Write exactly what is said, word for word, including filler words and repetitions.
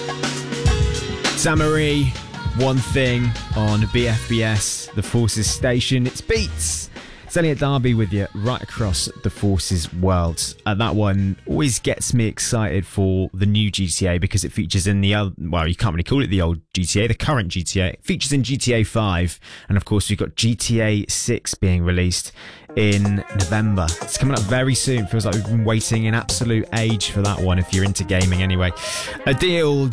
Samarie, One Thing on B F B S, the Forces station. It's Beats. It's Elliot Darby with you right across the Forces world. Uh, that one always gets me excited for the new G T A because it features in the old, well, you can't really call it the old G T A, the current G T A. It features in G T A five, and of course we've got G T A six being released in November. It's coming up very soon. Feels like we've been waiting an absolute age for that one if you're into gaming anyway. Adele,